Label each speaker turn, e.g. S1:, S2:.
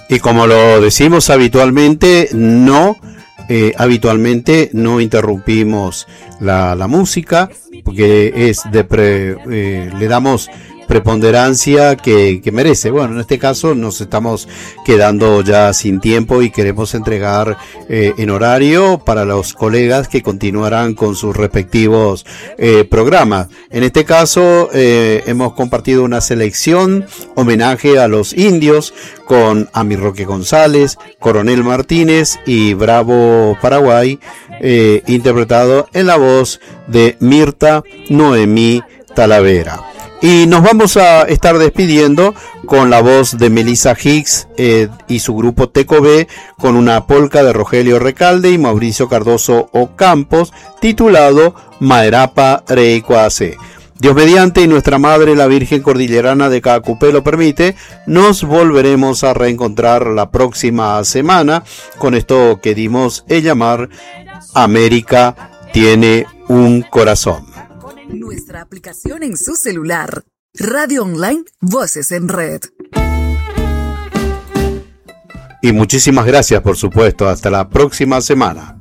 S1: Y como lo decimos habitualmente, habitualmente no interrumpimos la música, porque le damos preponderancia que merece. Bueno, en este caso nos estamos quedando ya sin tiempo y queremos entregar en horario para los colegas que continuarán con sus respectivos programas. En este caso hemos compartido una selección homenaje a los indios con Ami Roque González, Coronel Martínez y Bravo Paraguay, interpretado en la voz de Mirta Noemí Talavera. Y nos vamos a estar despidiendo con la voz de Melissa Hicks y su grupo Teco B, con una polca de Rogelio Recalde y Mauricio Cardoso Ocampos, titulado Maerapa Reicuase. Dios mediante y nuestra Madre la Virgen Cordillerana de Caacupé lo permite, nos volveremos a reencontrar la próxima semana con esto que dimos en llamar América tiene un corazón.
S2: Nuestra aplicación en su celular. Radio Online Voces en Red.
S1: Y muchísimas gracias, por supuesto. Hasta la próxima semana.